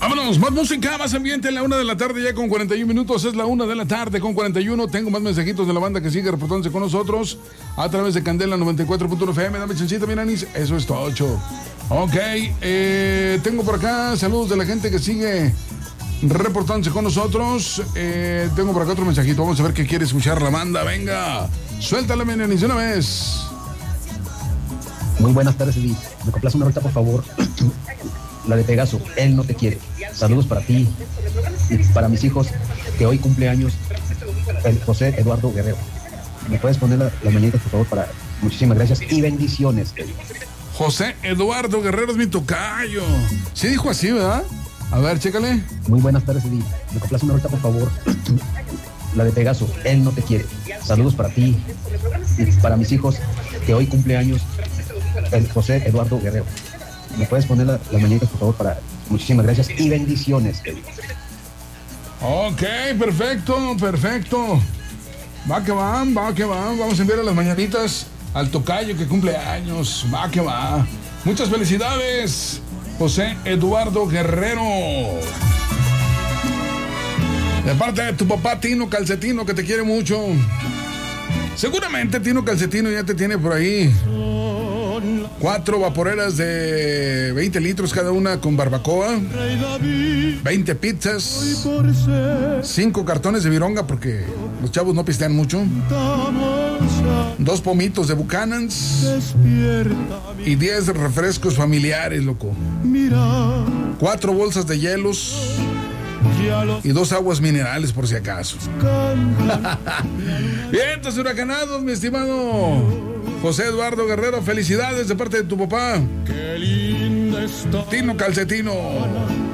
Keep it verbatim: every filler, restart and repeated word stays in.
Vámonos, más música, más ambiente en la una de la tarde, ya con cuarenta y un minutos, es la una de la tarde con cuarenta y uno. Tengo más mensajitos de la banda que sigue reportándose con nosotros a través de Candela noventa y cuatro punto uno F M. Dame chancita, mi nanis, eso es tocho. Ok, eh, tengo por acá saludos de la gente que sigue reportándose con nosotros. Eh, tengo por acá otro mensajito, vamos a ver qué quiere escuchar la banda. Venga, suéltala, mi nanis, de una vez. Muy buenas tardes, Edith. Me complace una ahorita, por favor. La de Pegaso, él no te quiere. Saludos para ti y para mis hijos, que hoy cumple años el José Eduardo Guerrero. ¿Me puedes poner la, las mañanitas, por favor? Para... Muchísimas gracias y bendiciones. José Eduardo Guerrero es mi tocayo. Sí dijo así, ¿verdad? A ver, chécale. Muy buenas tardes, Edith. Me complace una ahorita, por favor. La de Pegaso, él no te quiere. Saludos para ti y para mis hijos, que hoy cumple años el José Eduardo Guerrero. ¿Me puedes poner la, las mañanitas, por favor? Para... Muchísimas gracias y bendiciones. Ok, perfecto, perfecto. Va que va, va que va. Vamos a enviar las mañanitas al tocayo que cumple años. Va que va. Muchas felicidades, José Eduardo Guerrero. De parte de tu papá Tino Calcetino, que te quiere mucho. Seguramente Tino Calcetino ya te tiene por ahí cuatro vaporeras de veinte litros cada una con barbacoa, veinte pizzas, cinco cartones de vironga porque los chavos no pistean mucho, dos pomitos de Buchanan's y diez refrescos familiares, loco. Cuatro bolsas de hielos y dos aguas minerales por si acaso. Vientos huracanados, mi estimado José Eduardo Guerrero, felicidades de parte de tu papá Tino Calcetino.